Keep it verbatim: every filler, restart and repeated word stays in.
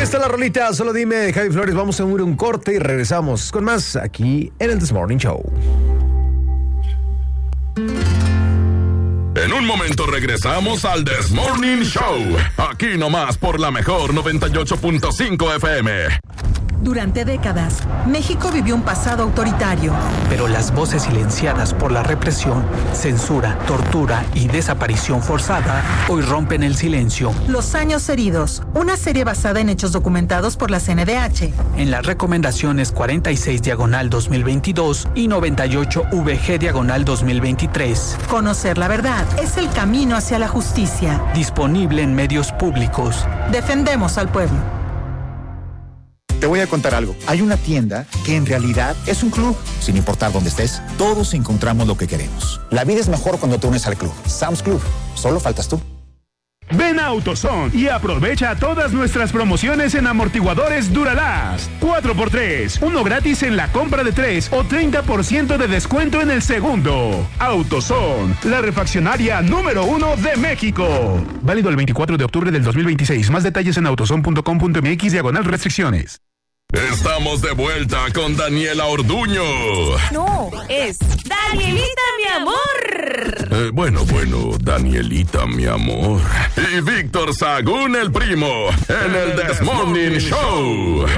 Esta es la rolita, solo dime, de Javi Flores. Vamos a unir un corte y regresamos con más aquí en el This Morning Show. En un momento regresamos al This Morning Show. Aquí nomás por la mejor noventa y ocho punto cinco F M. Durante décadas, México vivió un pasado autoritario. Pero las voces silenciadas por la represión, censura, tortura y desaparición forzada hoy rompen el silencio. Los años heridos, una serie basada en hechos documentados por la C N D H. En las recomendaciones cuarenta y seis diagonal dos mil veintidós y noventa y ocho V G diagonal dos mil veintitrés. Conocer la verdad es el camino hacia la justicia. Disponible en medios públicos. Defendemos al pueblo. Te voy a contar algo. Hay una tienda que en realidad es un club. Sin importar dónde estés, todos encontramos lo que queremos. La vida es mejor cuando te unes al club. Sam's Club. Solo faltas tú. Ven a AutoZone y aprovecha todas nuestras promociones en amortiguadores Duralast. cuatro por tres, uno gratis en la compra de tres o treinta por ciento de descuento en el segundo. AutoZone, la refaccionaria número uno de México. Válido el veinticuatro de octubre del dos mil veintiséis. Más detalles en autozone punto com punto m x diagonal restricciones. Estamos de vuelta con Daniela Orduño. No, es Danielita, mi amor. Eh, bueno, bueno, Danielita, mi amor. Y Víctor Sagún, el primo, en el This Morning Show.